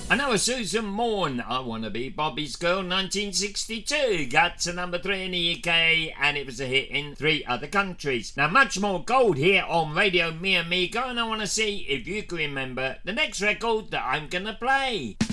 I know a Susan Morn, I Wanna Be Bobby's Girl, 1962, got to number 3 in the UK, and it was a hit in 3 other countries. Now, much more gold here on Radio Mi Amigo, and I want to see if you can remember the next record that I'm gonna play.